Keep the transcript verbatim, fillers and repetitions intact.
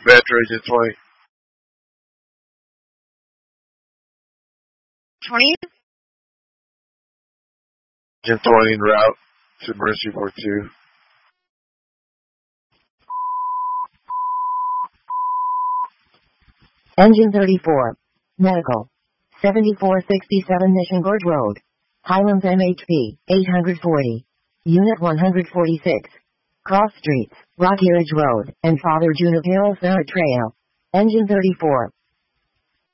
Metro Agent twenty. twenty? Agent twenty en route to Mercyport two. Engine thirty-four. Medical. seventy-four sixty-seven Mission Gorge Road. Highlands M H P, eight forty. Unit one forty-six. Cross Streets, Rocky Ridge Road, and Father Junipero Ferret Trail. Engine thirty-four.